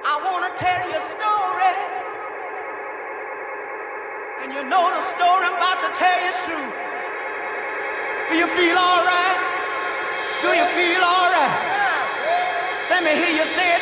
I want to tell you a story, and you know the story I'm about to tell you is true. Do you feel all right? Do you feel all right? Let me hear you say